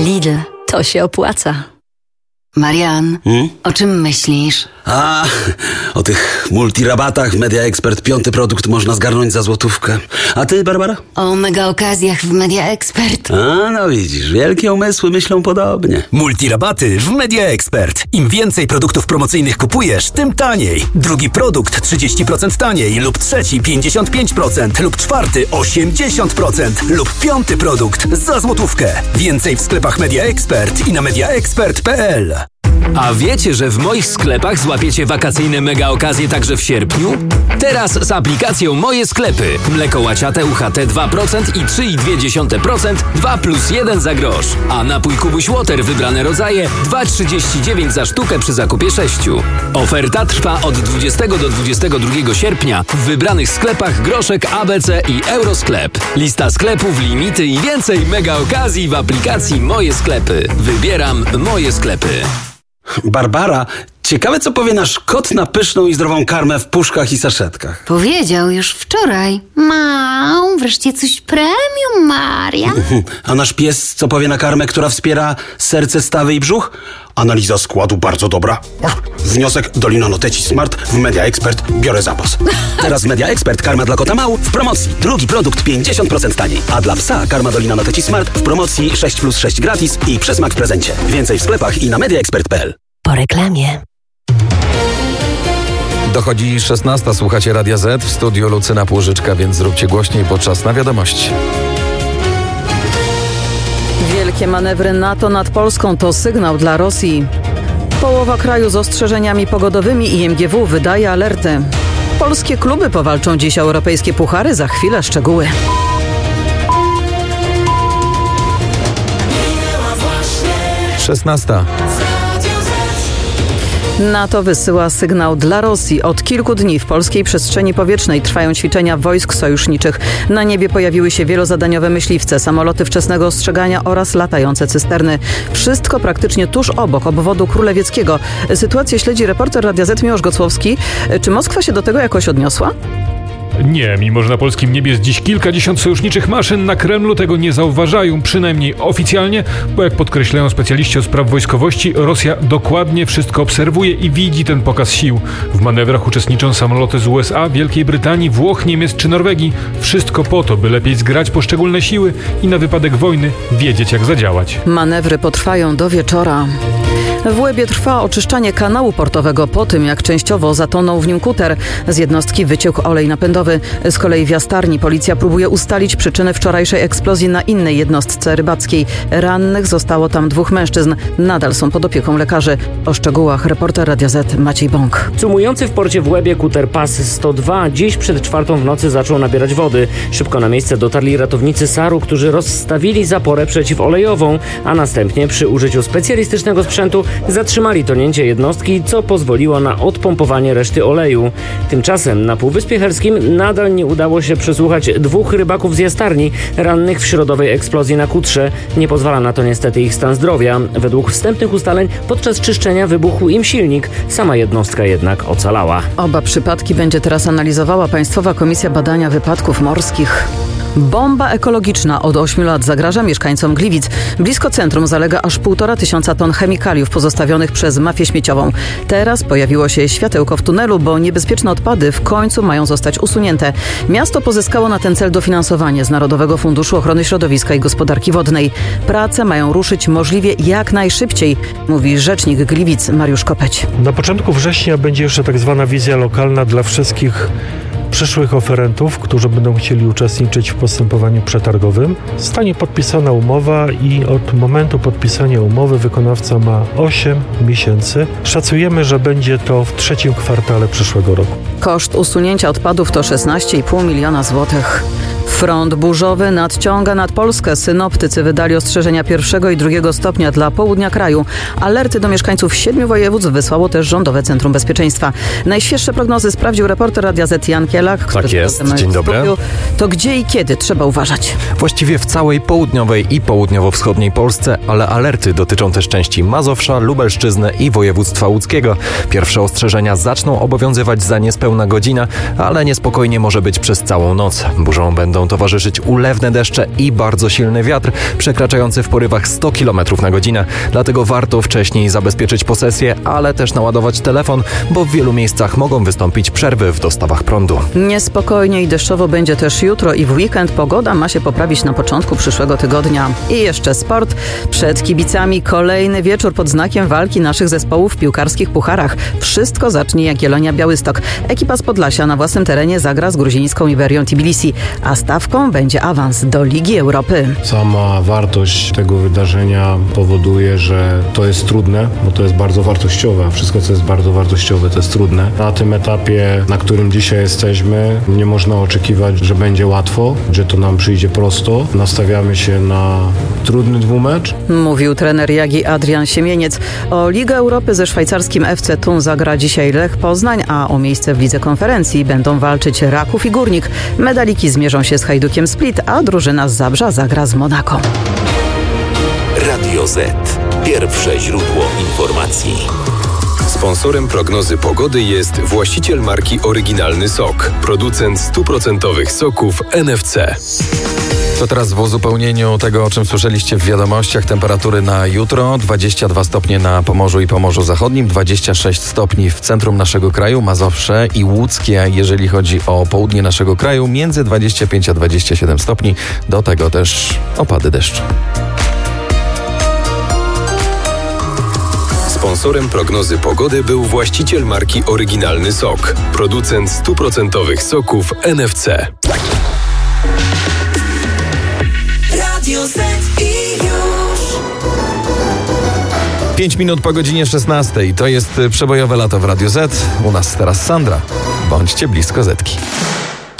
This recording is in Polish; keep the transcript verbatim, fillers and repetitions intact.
Lidl, to się opłaca. Marian, hmm? o czym myślisz? A, o tych multirabatach w Media Expert. Piąty produkt można zgarnąć za złotówkę. A ty, Barbara? O mega okazjach w Media Expert. A, no widzisz, wielkie umysły myślą podobnie. Multirabaty w Media Expert. Im więcej produktów promocyjnych kupujesz, tym taniej. Drugi produkt trzydzieści procent taniej lub trzeci pięćdziesiąt pięć procent lub czwarty osiemdziesiąt procent lub piąty produkt za złotówkę. Więcej w sklepach Media Expert i na mediaexpert kropka p l. A wiecie, że w moich sklepach złapiecie wakacyjne mega okazje także w sierpniu? Teraz z aplikacją Moje Sklepy. Mleko łaciate U H T dwa procent i trzy przecinek dwa procent dwa plus jeden za grosz. A napój Kubuś Water wybrane rodzaje dwa trzydzieści dziewięć za sztukę przy zakupie sześciu. Oferta trwa od dwudziestego do dwudziestego drugiego sierpnia w wybranych sklepach Groszek, A B C i Eurosklep. Lista sklepów, limity i więcej mega okazji w aplikacji Moje Sklepy. Wybieram Moje Sklepy. Barbara, ciekawe co powie nasz kot na pyszną i zdrową karmę w puszkach i saszetkach. Powiedział już wczoraj. Mam wreszcie coś premium, Maria. A nasz pies co powie na karmę, która wspiera serce, stawy i brzuch? Analiza składu bardzo dobra. Wniosek Dolina Noteci Smart w Media Expert. Biorę zapas. Teraz w Media Expert karma dla kota mał w promocji. Drugi produkt pięćdziesiąt procent taniej. A dla psa karma Dolina Noteci Smart w promocji sześć plus sześć gratis i przesmak w prezencie. Więcej w sklepach i na mediaexpert kropka p l. Po reklamie. Dochodzi szesnasta, słuchacie Radia Z, w studiu Lucyna Płużyczka, więc zróbcie głośniej, bo czas na wiadomości. Wielkie manewry NATO nad Polską to sygnał dla Rosji. Połowa kraju z ostrzeżeniami pogodowymi i M G W wydaje alerty. Polskie kluby powalczą dziś o europejskie puchary, za chwilę szczegóły. szesnasta. NATO wysyła sygnał dla Rosji. Od kilku dni w polskiej przestrzeni powietrznej trwają ćwiczenia wojsk sojuszniczych. Na niebie pojawiły się wielozadaniowe myśliwce, samoloty wczesnego ostrzegania oraz latające cysterny. Wszystko praktycznie tuż obok obwodu królewieckiego. Sytuację śledzi reporter Radia Z Miłosz Gocłowski. Czy Moskwa się do tego jakoś odniosła? Nie, mimo że na polskim niebie jest dziś kilkadziesiąt sojuszniczych maszyn, na Kremlu tego nie zauważają, przynajmniej oficjalnie, bo jak podkreślają specjaliści od spraw wojskowości, Rosja dokładnie wszystko obserwuje i widzi ten pokaz sił. W manewrach uczestniczą samoloty z U S A, Wielkiej Brytanii, Włoch, Niemiec czy Norwegii. Wszystko po to, by lepiej zgrać poszczególne siły i na wypadek wojny wiedzieć, jak zadziałać. Manewry potrwają do wieczora. W Łebie trwa oczyszczanie kanału portowego po tym, jak częściowo zatonął w nim kuter. Z jednostki wyciekł olej napędowy. Z kolei w Jastarni policja próbuje ustalić przyczyny wczorajszej eksplozji na innej jednostce rybackiej. Rannych zostało tam dwóch mężczyzn. Nadal są pod opieką lekarzy. O szczegółach reporter Radia Z Maciej Bąk. Cumujący w porcie w Łebie kuter PAS sto dwa dziś przed czwartą w nocy zaczął nabierać wody. Szybko na miejsce dotarli ratownicy S A R-u, którzy rozstawili zaporę przeciwolejową, a następnie przy użyciu specjalistycznego sprzętu zatrzymali tonięcie jednostki, co pozwoliło na odpompowanie reszty oleju. Tymczasem na Półwyspie Herskim nadal nie udało się przesłuchać dwóch rybaków z Jastarni rannych w środowej eksplozji na kutrze. Nie pozwala na to niestety ich stan zdrowia. Według wstępnych ustaleń podczas czyszczenia wybuchł im silnik. Sama jednostka jednak ocalała. Oba przypadki będzie teraz analizowała Państwowa Komisja Badania Wypadków Morskich. Bomba ekologiczna od ośmiu lat zagraża mieszkańcom Gliwic. Blisko centrum zalega aż półtora tysiąca ton chemikaliów pozostawionych przez mafię śmieciową. Teraz pojawiło się światełko w tunelu, bo niebezpieczne odpady w końcu mają zostać usunięte. Miasto pozyskało na ten cel dofinansowanie z Narodowego Funduszu Ochrony Środowiska i Gospodarki Wodnej. Prace mają ruszyć możliwie jak najszybciej, mówi rzecznik Gliwic Mariusz Kopeć. Na początku września będzie jeszcze tak zwana wizja lokalna dla wszystkich przyszłych oferentów, którzy będą chcieli uczestniczyć w postępowaniu przetargowym. Zostanie podpisana umowa i od momentu podpisania umowy wykonawca ma osiem miesięcy. Szacujemy, że będzie to w trzecim kwartale przyszłego roku. Koszt usunięcia odpadów to szesnaście i pół miliona złotych. Front burzowy nadciąga nad Polskę. Synoptycy wydali ostrzeżenia pierwszego i drugiego stopnia dla południa kraju. Alerty do mieszkańców siedmiu województw wysłało też Rządowe Centrum Bezpieczeństwa. Najświeższe prognozy sprawdził reporter Radia Z Jan Kielak, który tak jest, dzień dobry. To gdzie i kiedy trzeba uważać? Właściwie w całej południowej i południowo-wschodniej Polsce, ale alerty dotyczą też części Mazowsza, Lubelszczyzny i województwa łódzkiego. Pierwsze ostrzeżenia zaczną obowiązywać za niespełna godzinę, ale niespokojnie może być przez całą noc. Burzą będą będą towarzyszyć ulewne deszcze i bardzo silny wiatr, przekraczający w porywach sto kilometrów na godzinę. Dlatego warto wcześniej zabezpieczyć posesję, ale też naładować telefon, bo w wielu miejscach mogą wystąpić przerwy w dostawach prądu. Niespokojnie i deszczowo będzie też jutro i w weekend. Pogoda ma się poprawić na początku przyszłego tygodnia. I jeszcze sport. Przed kibicami kolejny wieczór pod znakiem walki naszych zespołów w piłkarskich pucharach. Wszystko zacznie Jagiellonia Białystok. Ekipa z Podlasia na własnym terenie zagra z gruzińską Iberią Tbilisi, a stawką będzie awans do Ligi Europy. Sama wartość tego wydarzenia powoduje, że to jest trudne, bo to jest bardzo wartościowe, a wszystko, co jest bardzo wartościowe, to jest trudne. Na tym etapie, na którym dzisiaj jesteśmy, nie można oczekiwać, że będzie łatwo, że to nam przyjdzie prosto. Nastawiamy się na trudny dwumecz. Mówił trener Jagi Adrian Siemieniec. O Ligę Europy ze szwajcarskim F C Thun zagra dzisiaj Lech Poznań, a o miejsce w Lidze Konferencji będą walczyć Raków i Górnik. Medaliki zmierzą się z Hajdukiem Split, a drużyna z Zabrza zagra z Monako. Radio Z. Pierwsze źródło informacji. Sponsorem prognozy pogody jest właściciel marki Oryginalny Sok, producent stuprocentowych soków N F C. To teraz w uzupełnieniu tego, o czym słyszeliście w wiadomościach, temperatury na jutro: dwadzieścia dwa stopnie na Pomorzu i Pomorzu Zachodnim, dwadzieścia sześć stopni w centrum naszego kraju, Mazowsze i Łódzkie, jeżeli chodzi o południe naszego kraju, między dwadzieścia pięć a dwadzieścia siedem stopni, do tego też opady deszczu. Sponsorem prognozy pogody był właściciel marki Oryginalny Sok, producent stuprocentowych soków N F C. Radio Z i już. pięć minut po godzinie szesnastej. To jest przebojowe lato w Radio Z. U nas teraz Sandra. Bądźcie blisko Zetki.